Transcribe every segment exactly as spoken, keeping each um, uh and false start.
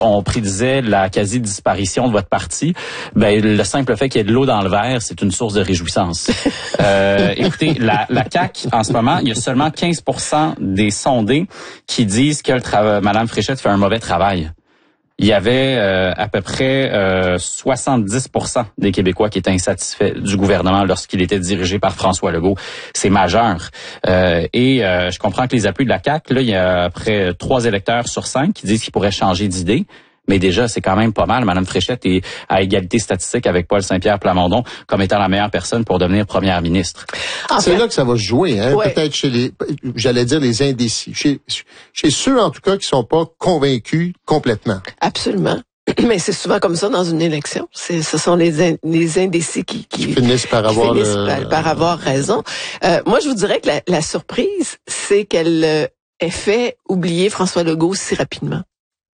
on prédisait la quasi-disparition de votre parti, ben le simple fait qu'il y ait de l'eau dans le verre, c'est une source de réjouissance. euh, écoutez, la, la C A Q, en ce moment, il y a seulement quinze pour cent des sondés qui disent que le tra- Mme Fréchette fait un mauvais travail. Il y avait euh, à peu près euh, soixante-dix pour cent des Québécois qui étaient insatisfaits du gouvernement lorsqu'il était dirigé par François Legault. C'est majeur. Euh, et euh, je comprends que les appuis de la C A Q, là, il y a à peu près trois électeurs sur cinq qui disent qu'ils pourraient changer d'idée. Mais déjà, c'est quand même pas mal. Mme Fréchette est à égalité statistique avec Paul Saint-Pierre Plamondon comme étant la meilleure personne pour devenir première ministre. En c'est fait, là que ça va se jouer, hein. Ouais. Peut-être chez les, j'allais dire les indécis. Chez, chez ceux, en tout cas, qui sont pas convaincus complètement. Absolument. Mais c'est souvent comme ça dans une élection. C'est, ce sont les, in, les indécis qui, qui, Qui finissent par qui avoir finissent le... par, par avoir raison. Euh, moi, je vous dirais que la, la surprise, c'est qu'elle euh, ait fait oublier François Legault si rapidement.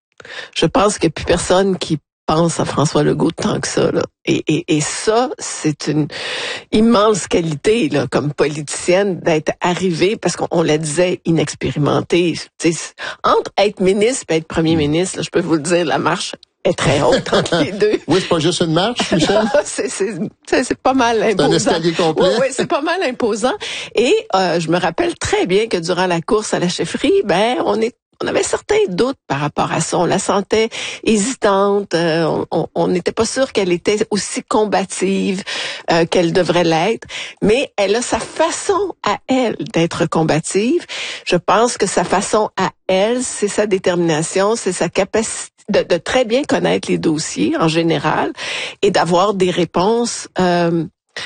Je pense qu'il n'y a plus personne qui pense à François Legault tant que ça, là. Et, et, et ça, c'est une immense qualité, là, comme politicienne, d'être arrivée, parce qu'on on la disait, inexpérimentée. Tu sais, entre être ministre et être premier ministre, là, je peux vous le dire, la marche est très haute entre les deux. Oui, c'est pas juste une marche, Michel? c'est, c'est, c'est, c'est pas mal imposant. C'est un escalier complet. Oui, oui, c'est pas mal imposant. Et euh, je me rappelle très bien que durant la course à la chefferie, ben, on est On avait certains doutes par rapport à ça. On la sentait hésitante. Euh, on n'était pas sûr qu'elle était aussi combative euh, qu'elle devrait l'être. Mais elle a sa façon à elle d'être combative. Je pense que sa façon à elle, c'est sa détermination, c'est sa capacité de, de très bien connaître les dossiers en général et d'avoir des réponses euh,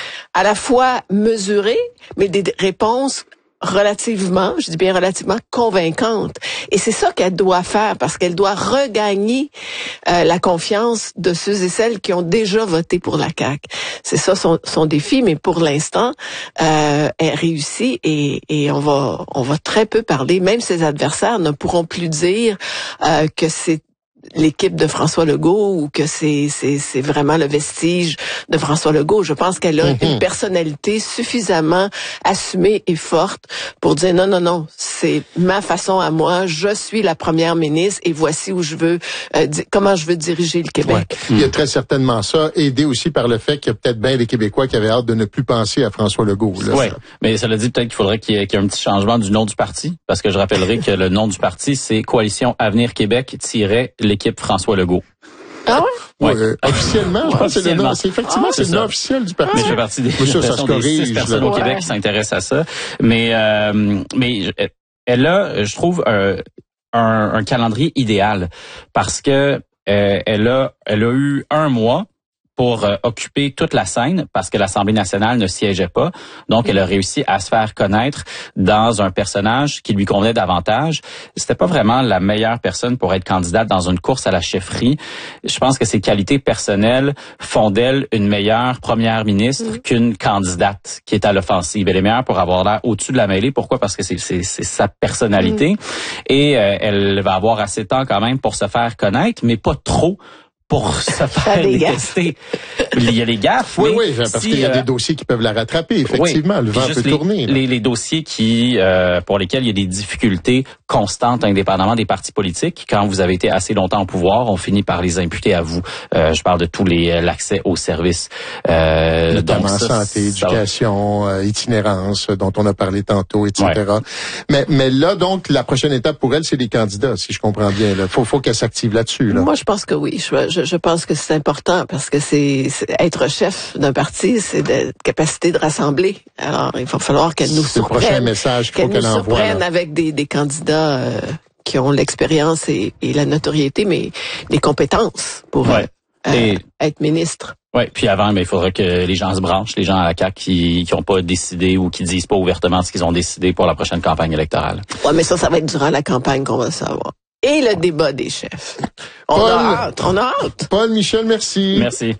à la fois mesurées, mais des réponses relativement, je dis bien relativement convaincante. Et c'est ça qu'elle doit faire parce qu'elle doit regagner euh, la confiance de ceux et celles qui ont déjà voté pour la C A Q. C'est ça son, son défi, mais pour l'instant, euh, elle réussit et, et on va on va très peu parler. Même ses adversaires ne pourront plus dire euh, que c'est l'équipe de François Legault ou que c'est c'est c'est vraiment le vestige de François Legault. Je pense qu'elle a mm-hmm. une personnalité suffisamment assumée et forte pour dire non non non, c'est ma façon à moi, je suis la première ministre et voici où je veux euh, di- comment je veux diriger le Québec. Ouais. Mm. Il y a très certainement ça, aidé aussi par le fait qu'il y a peut-être bien des Québécois qui avaient hâte de ne plus penser à François Legault. Oui, mais cela dit peut-être qu'il faudrait qu'il y, ait, qu'il y ait un petit changement du nom du parti, parce que je rappellerai que le nom du parti, c'est Coalition Avenir Québec tiret l'équipe François Legault. Ah ouais? Ouais. Euh, officiellement, je pense que c'est le nom. C'est effectivement ah, c'est, c'est le nom officiel du parti. Mais je fais partie des, ça, ça se corrige, des six personnes là. Au Québec ouais. qui s'intéressent à ça. Mais euh, mais elle a, je trouve, un, un, un calendrier idéal parce que euh, elle a elle a eu un mois pour euh, occuper toute la scène parce que l'Assemblée nationale ne siégeait pas. Donc, elle a réussi à se faire connaître dans un personnage qui lui convenait davantage. C'était pas vraiment la meilleure personne pour être candidate dans une course à la chefferie. Je pense que ses qualités personnelles font d'elle une meilleure première ministre mmh. qu'une candidate qui est à l'offensive. Elle est meilleure pour avoir l'air au-dessus de la mêlée. Pourquoi? Parce que c'est, c'est, c'est sa personnalité. Mmh. Et euh, elle va avoir assez de temps quand même pour se faire connaître, mais pas trop pour se faire détester. Il y a les gaffes. Oui, mais oui, parce si, qu'il y a euh, des dossiers qui peuvent la rattraper, effectivement. Oui, le vent peut les, tourner. Les, les dossiers qui, euh, pour lesquels il y a des difficultés constantes, indépendamment des partis politiques. Quand vous avez été assez longtemps au pouvoir, on finit par les imputer à vous. Euh, je parle de tous les l'accès aux services. Euh, Notamment donc ça, santé, ça, éducation, euh, itinérance, dont on a parlé tantôt, et cetera. Ouais. Mais, mais là, donc, la prochaine étape pour elle, c'est les candidats, si je comprends bien. Il faut, faut qu'elle s'active là-dessus. Là. Moi, je pense que oui. Je, je, je pense que c'est important parce que c'est, c'est être chef d'un parti, c'est de capacité de rassembler. Alors, il va falloir qu'elle nous c'est surprenne. Le prochain message qu'il qu'elle faut qu'elle nous envoie. surprenne Là. avec des, des candidats euh, qui ont l'expérience et, et la notoriété, mais les compétences pour ouais. euh, et... être ministre. Oui, puis avant, mais il faudrait que les gens se branchent, les gens à la C A Q qui qui ont pas décidé ou qui disent pas ouvertement ce qu'ils ont décidé pour la prochaine campagne électorale. Ouais, mais ça, ça va être durant la campagne qu'on va savoir. Et le débat des chefs. On Paul, a hâte, on a hâte. Paul, Michel, merci. Merci.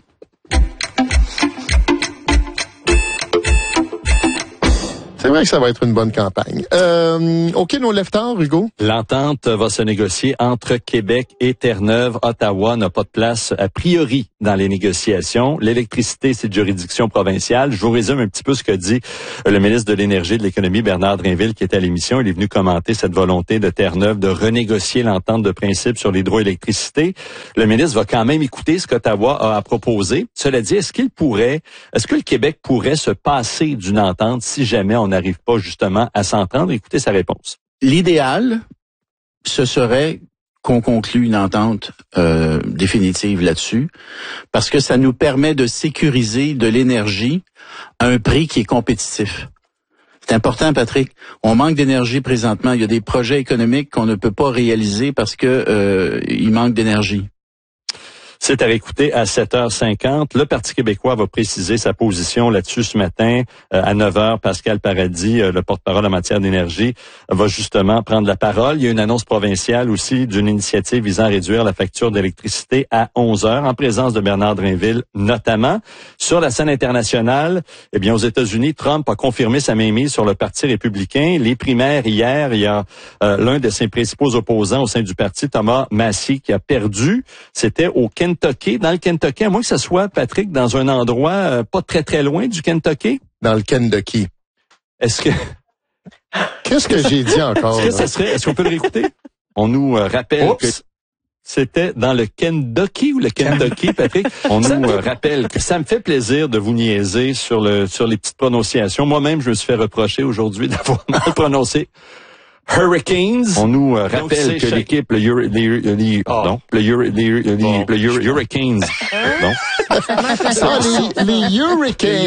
C'est vrai que ça va être une bonne campagne. Euh, OK, nos leftards, Hugo? L'entente va se négocier entre Québec et Terre-Neuve. Ottawa n'a pas de place a priori dans les négociations. L'électricité, c'est de juridiction provinciale. Je vous résume un petit peu ce que dit le ministre de l'Énergie et de l'Économie, Bernard Drinville, qui est à l'émission. Il est venu commenter cette volonté de Terre-Neuve de renégocier l'entente de principe sur l'hydroélectricité. Le ministre va quand même écouter ce qu'Ottawa a à proposer. Cela dit, est-ce qu'il pourrait, est-ce que le Québec pourrait se passer d'une entente si jamais on n'arrive pas justement à s'entendre? Écoutez sa réponse. L'idéal, ce serait qu'on conclue une entente euh, définitive là-dessus, parce que ça nous permet de sécuriser de l'énergie à un prix qui est compétitif. C'est important, Patrick. On manque d'énergie présentement. Il y a des projets économiques qu'on ne peut pas réaliser parce que euh, il manque d'énergie. C'est à réécouter à sept heures cinquante. Le Parti québécois va préciser sa position là-dessus ce matin. Euh, à neuf heures, Pascal Paradis, euh, le porte-parole en matière d'énergie, va justement prendre la parole. Il y a une annonce provinciale aussi d'une initiative visant à réduire la facture d'électricité à onze heures, en présence de Bernard Drinville notamment. Sur la scène internationale, eh bien, aux États-Unis, Trump a confirmé sa mainmise sur le Parti républicain. Les primaires hier, il y a euh, l'un de ses principaux opposants au sein du parti, Thomas Massie, qui a perdu. C'était au Kentucky. Kentucky, dans le Kentucky, à moins que ce soit, Patrick, dans un endroit euh, pas très très loin du Kentucky? Dans le Kentucky. Est-ce que... Qu'est-ce que j'ai dit encore? Est-ce que ça serait... Est-ce qu'on peut le réécouter? On nous euh, rappelle Oups. que c'était dans le Kentucky ou le Kentucky, Patrick? On nous euh, rappelle que ça me fait plaisir de vous niaiser sur le sur les petites prononciations. Moi-même, je me suis fait reprocher aujourd'hui d'avoir mal prononcé Hurricanes. On nous euh, rappelle que l'équipe, le, Euro, les, les, pardon, oh. le, Euro, les, les, bon. le Euro, Hurricanes, pardon. Ah, les, les Hurricanes,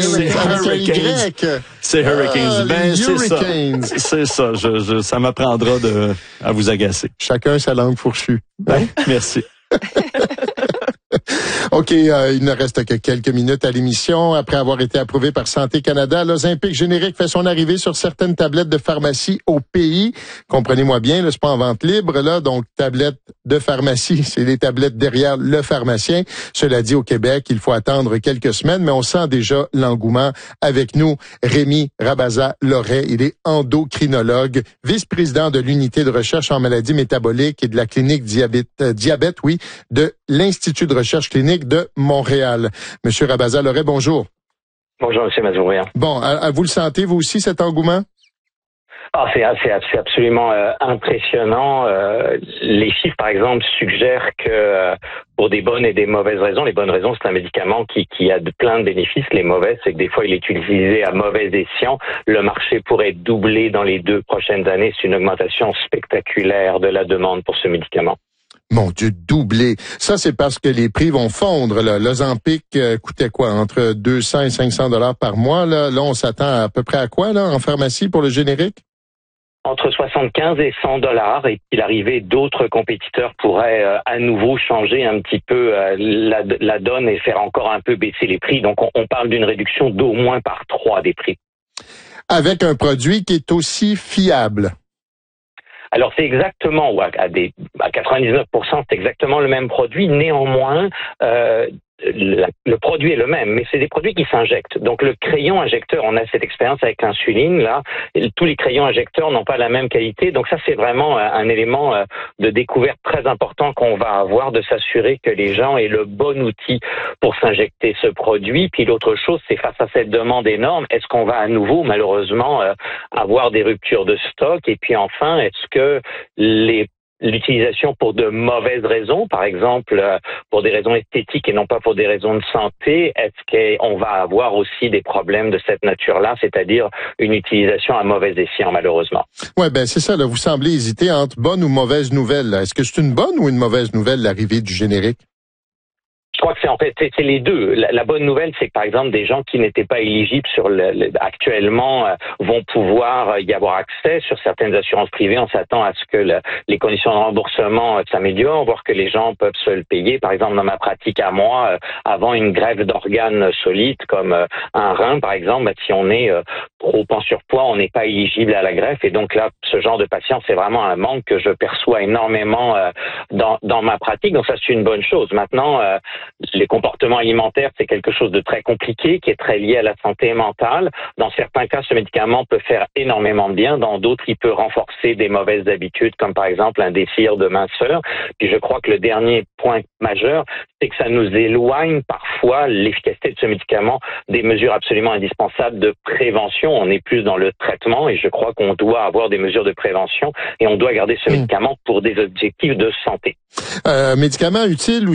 c'est C'est Hurricanes. Euh, ben, c'est ça. C'est ça. Je, je, ça m'apprendra de, à vous agacer. Chacun sa langue fourchue. Ben, merci. OK, euh, il ne reste que quelques minutes à l'émission. Après avoir été approuvé par Santé Canada, l'Ozempic générique fait son arrivée sur certaines tablettes de pharmacie au pays. Comprenez-moi bien, là, c'est pas en vente libre, là, donc tablettes de pharmacie, c'est les tablettes derrière le pharmacien. Cela dit, au Québec, il faut attendre quelques semaines, mais on sent déjà l'engouement. Avec nous, Rémi Rabaza-Loret, il est endocrinologue, vice-président de l'unité de recherche en maladies métaboliques et de la clinique diabète, euh, diabète, oui, de l'Institut de recherche clinique de Montréal. Monsieur Rabaza-Loret, bonjour. Bonjour, Monsieur Mazouria. Bon, à, à vous le sentez, vous aussi, cet engouement? Ah, c'est, c'est, c'est absolument euh, impressionnant. Euh, les chiffres, par exemple, suggèrent que euh, pour des bonnes et des mauvaises raisons, les bonnes raisons, c'est un médicament qui, qui a de, plein de bénéfices. Les mauvaises, c'est que des fois, il est utilisé à mauvais escient. Le marché pourrait doubler dans les deux prochaines années. C'est une augmentation spectaculaire de la demande pour ce médicament. Mon Dieu, doublé. Ça, c'est parce que les prix vont fondre. Là. L'Ozempic euh, coûtait quoi? Entre deux cents et cinq cents dollars par mois. Là, là on s'attend à peu près à quoi là en pharmacie pour le générique? Entre soixante-quinze et cent dollars, et puis l'arrivée d'autres compétiteurs pourrait euh, à nouveau changer un petit peu euh, la, la donne et faire encore un peu baisser les prix. Donc on, on parle d'une réduction d'au moins par trois des prix. Avec un produit qui est aussi fiable. Alors c'est exactement, ou à, à, des, à quatre-vingt-dix-neuf pour cent, c'est exactement le même produit. Néanmoins, euh, le, le produit est le même, mais c'est des produits qui s'injectent. Donc le crayon injecteur, on a cette expérience avec l'insuline, là, et tous les crayons injecteurs n'ont pas la même qualité. Donc ça, c'est vraiment un, un élément de découverte très important qu'on va avoir, de s'assurer que les gens aient le bon outil pour s'injecter ce produit. Puis l'autre chose, c'est face à cette demande énorme, est-ce qu'on va à nouveau, malheureusement, euh, avoir des ruptures de stock? Et puis enfin, est-ce que les l'utilisation pour de mauvaises raisons, par exemple pour des raisons esthétiques et non pas pour des raisons de santé, est-ce qu'on va avoir aussi des problèmes de cette nature-là, c'est-à-dire une utilisation à mauvais escient, malheureusement? Ouais, ben c'est ça, là, vous semblez hésiter entre bonne ou mauvaise nouvelle. Là. Est-ce que c'est une bonne ou une mauvaise nouvelle, l'arrivée du générique? Je crois que c'est en fait c'est, c'est les deux. La, la bonne nouvelle, c'est que par exemple des gens qui n'étaient pas éligibles sur le, le actuellement euh, vont pouvoir y avoir accès sur certaines assurances privées. On s'attend à ce que le, les conditions de remboursement euh, s'améliorent, voire que les gens peuvent se le payer. Par exemple, dans ma pratique à moi, euh, avant une greffe d'organes solides comme euh, un rein, par exemple, bah, si on est euh, trop en surpoids, on n'est pas éligible à la greffe. Et donc là, ce genre de patient, c'est vraiment un manque que je perçois énormément euh, dans, dans ma pratique. Donc ça, c'est une bonne chose. Maintenant. Euh, Les comportements alimentaires, c'est quelque chose de très compliqué, qui est très lié à la santé mentale. Dans certains cas, ce médicament peut faire énormément de bien. Dans d'autres, il peut renforcer des mauvaises habitudes, comme par exemple un désir de minceur. Puis je crois que le dernier point majeur, c'est que ça nous éloigne parfois l'efficacité de ce médicament des mesures absolument indispensables de prévention. On est plus dans le traitement et je crois qu'on doit avoir des mesures de prévention et on doit garder ce mmh. médicament pour des objectifs de santé. Euh, médicament utile